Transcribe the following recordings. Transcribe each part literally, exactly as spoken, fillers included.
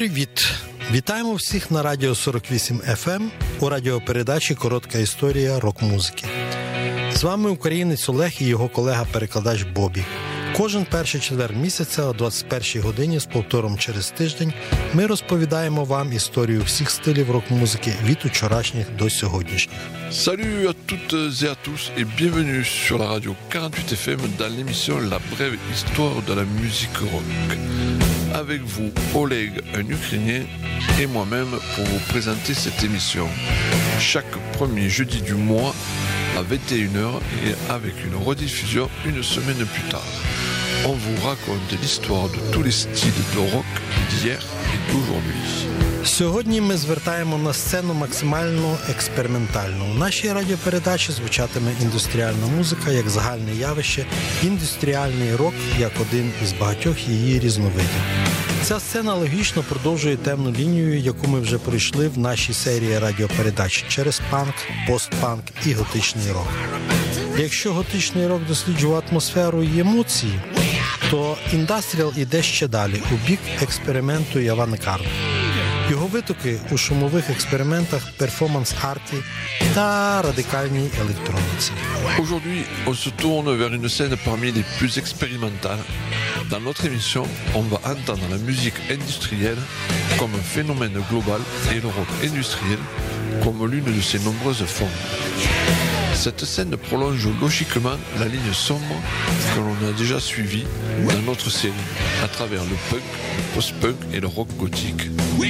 Привіт! Вітаємо всіх на Радіо сорок вісім еф ем у радіопередачі «Коротка історія рок-музики». З вами українець Олег і його колега-перекладач Бобі. Кожен перший четвер місяця о двадцять першій годині з повтором через тиждень ми розповідаємо вам історію всіх стилів рок-музики від учорашніх до сьогоднішніх. Salut à toutes et à tous et bienvenue sur la radio quarante-huit F M dans l'émission La brève histoire de la musique rock. Avec vous, Oleg, un Ukrainien, et moi-même pour vous présenter cette émission. Chaque premier jeudi du mois à vingt et une heures et avec une rediffusion une semaine plus tard. On vous raconte l'histoire de tous les styles de rock d'hier et d'aujourd'hui. Сьогодні ми звертаємо на сцену максимально експериментальну. У нашій радіопередачі звучатиме індустріальна музика як загальне явище, індустріальний рок як один із багатьох її різновидів. Ця сцена логічно продовжує темну лінію, яку ми вже пройшли в нашій серії радіопередач через панк, постпанк і готичний рок. Якщо готичний рок досліджував атмосферу і емоції, то індастріал іде ще далі, у бік експерименту і авангарду. Його витоки у шумових експериментах, перформанс-арті та радикальній електроніці. Aujourd'hui, on se tourne vers une scène parmi les plus expérimentales. Dans notre émission, on va entendre la musique industrielle comme un phénomène global et le rock industriel comme l'une de ses nombreuses formes. Cette scène prolonge logiquement la ligne sombre que l'on a déjà suivie dans notre série, à travers le punk, le post-punk et le rock gothique.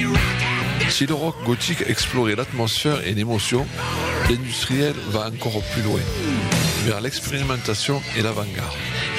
Si le rock gothique explorait l'atmosphère et l'émotion, l'industriel va encore plus loin, vers l'expérimentation et l'avant-garde.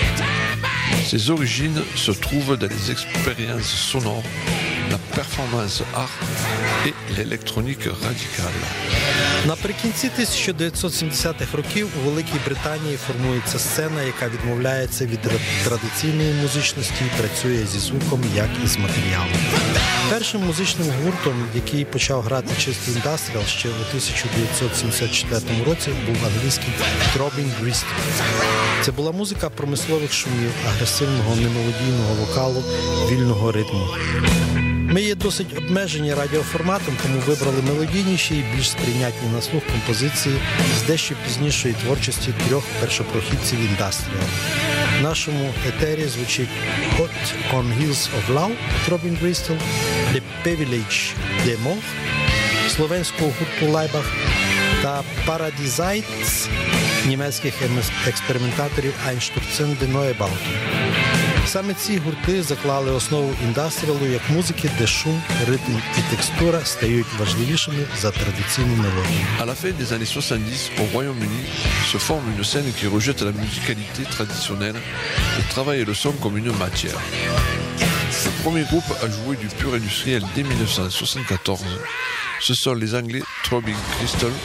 Ses origines se trouvent dans les expériences sonores, la performance art et l'électronique radicale. Наприкінці тисяча дев'ятсот сімдесятих років у Великій Британії формується сцена, яка відмовляється від традиційної музичності і працює зі звуком, як і з матеріалом. Першим музичним гуртом, який почав грати чистий індастріал ще у тисяча дев'ятсот сімдесят четвертому році, був англійський Throbbing Gristle. Це була музика промислових шумів, агресивного немелодійного вокалу, вільного ритму. Ми є досить обмежені радіоформатом, тому вибрали мелодійніші і більш сприйнятні на слух композиції з дещо пізнішої творчості трьох першопрохідців індастріалу. В нашому етері звучить Hot on Heels of Love, Throbbing Gristle, Le Privilege des Morts, словенського гурту Laibach та Paradiesites німецьких експериментаторів Einstürzen der Neubauten. Саме ці гурти заклали основу індастріалу як музики, де шум, ритм і текстура стають важливішими за традиційну мелодію. À la fin des années soixante-dix, au Royaume-Uni, se forme une scène qui rejette la musicalité traditionnelle et travaille le son comme une matière. Le premier groupe à jouer du pur industriel dès mille neuf cent soixante-quatorze, ce sont les Anglais Throbbing Gristle.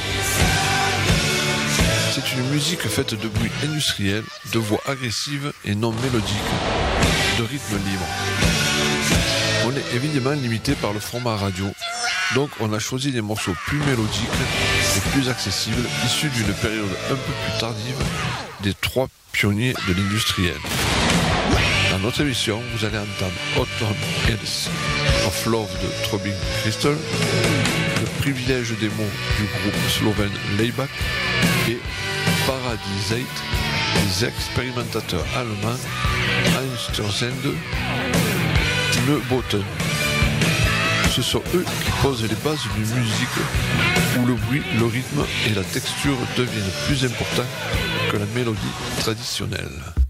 C'est une musique faite de bruits industriels, de voix agressives et non mélodiques, de rythme libre. On est évidemment limité par le format radio, donc on a choisi des morceaux plus mélodiques et plus accessibles, issus d'une période un peu plus tardive des trois pionniers de l'industriel. Dans notre émission, vous allez entendre Hot on Heels of Love de Throbbing Gristle, Le Privilège des mots du groupe slovène Laibach et Paradiesites, les expérimentateurs allemands Einstürzen der Neubauten. Ce sont eux qui posent les bases d'une musique où le bruit, le rythme et la texture deviennent plus importants que la mélodie traditionnelle.